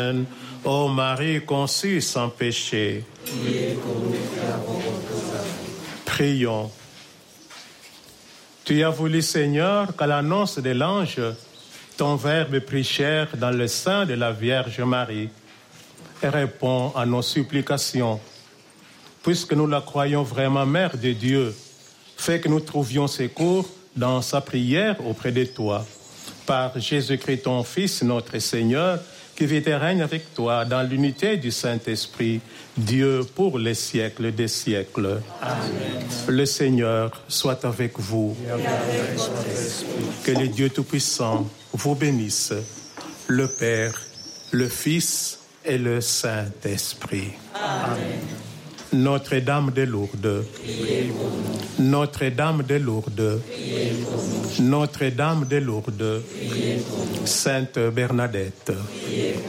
Ô Marie conçue sans péché. Prions. Tu as voulu, Seigneur, qu'à l'annonce de l'ange, ton Verbe prit chair dans le sein de la Vierge Marie. Et réponds à nos supplications. Puisque nous la croyons vraiment Mère de Dieu, fais que nous trouvions secours dans sa prière auprès de toi. Par Jésus-Christ, ton Fils, notre Seigneur, qui vit et règne avec toi dans l'unité du Saint-Esprit, Dieu pour les siècles des siècles. Amen. Le Seigneur soit avec vous. Et avec votre esprit. Que le Dieu Tout-Puissant vous bénisse, le Père, le Fils et le Saint-Esprit. Amen. Notre-Dame de Lourdes, Notre-Dame de Lourdes, Notre-Dame de Lourdes, Sainte Bernadette,